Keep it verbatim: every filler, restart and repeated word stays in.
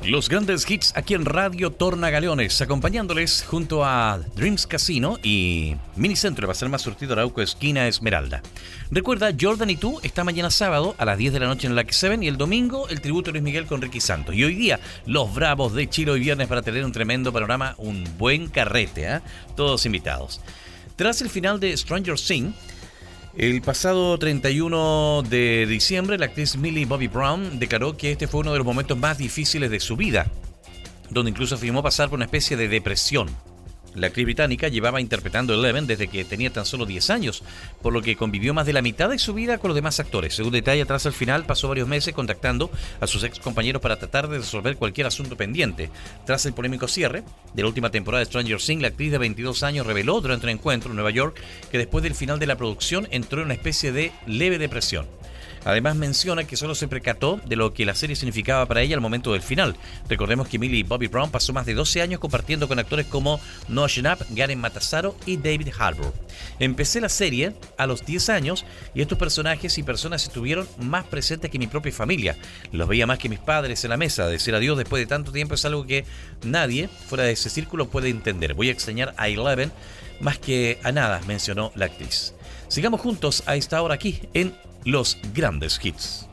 Los grandes hits aquí en Radio Tornagaleones, acompañándoles junto a Dreams Casino y Minicentro, va a ser más surtido Arauco, esquina Esmeralda. Recuerda, Jordan y tú, esta mañana sábado a las diez de la noche en la Lucky Seven, y el domingo el tributo a Luis Miguel con Ricky Santos. Y hoy día, los Bravos de Chile, hoy viernes, para tener un tremendo panorama, un buen carrete, ¿eh? Todos invitados. Tras el final de Stranger Things, el pasado treinta y uno de diciembre, la actriz Millie Bobby Brown declaró que este fue uno de los momentos más difíciles de su vida, donde incluso afirmó pasar por una especie de depresión. La actriz británica llevaba interpretando Eleven desde que tenía tan solo diez años, por lo que convivió más de la mitad de su vida con los demás actores. Según detalla, tras el final pasó varios meses contactando a sus ex compañeros para tratar de resolver cualquier asunto pendiente. Tras el polémico cierre de la última temporada de Stranger Things, la actriz de veintidós años reveló durante un encuentro en Nueva York que después del final de la producción entró en una especie de leve depresión. Además menciona que solo se percató de lo que la serie significaba para ella al momento del final. Recordemos que Millie Bobby Brown pasó más de doce años compartiendo con actores como Noah Schnapp, Garen Matarazzo y David Harbour. Empecé la serie a los diez años y estos personajes y personas estuvieron más presentes que mi propia familia. Los veía más que mis padres en la mesa. Decir adiós después de tanto tiempo es algo que nadie fuera de ese círculo puede entender. Voy a extrañar a Eleven más que a nada, mencionó la actriz. Sigamos juntos a esta hora aquí en Los Grandes Hits.